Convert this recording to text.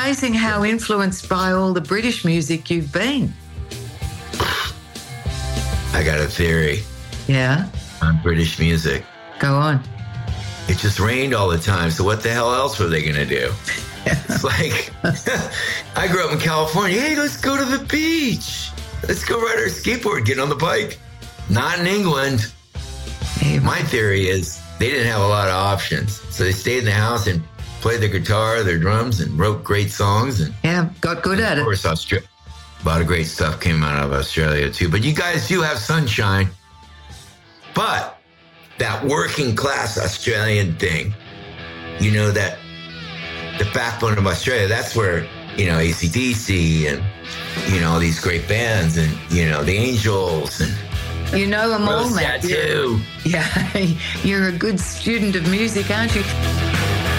amazing how influenced by all the British music you've been. I got a theory Yeah, on British music. go on. It just rained all the time, so what the hell else were they going to do? It's like, I grew up in California. Hey, let's go to the beach. Let's go ride our skateboard, get on the bike. Not in England. Yeah, My theory is they didn't have a lot of options. So they stayed in the house and played their guitar, their drums, and wrote great songs. And yeah, got good at of it. course, a lot of great stuff came out of Australia too. But you guys do have sunshine. But that working class Australian thing, you know, that the backbone of Australia, that's where, you know, AC/DC and, you know, all these great bands and, you know, the Angels and You know them all, Rose Matt. Tattoo. Yeah, you're a good student of music, aren't you?